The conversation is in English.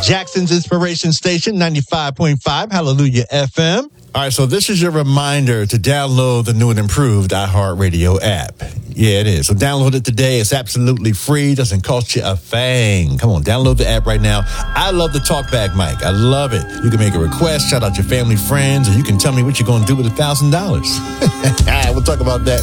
Jackson's Inspiration Station, 95.5, Hallelujah FM. All right, so this is your reminder to download the new and improved iHeartRadio app. Yeah, it is. So download it today. It's absolutely free. Doesn't cost you a thing. Come on, download the app right now. I love the talkback mic. I love it. You can make a request, shout out your family, friends, or you can tell me what you're going to do with $1,000. We'll talk about that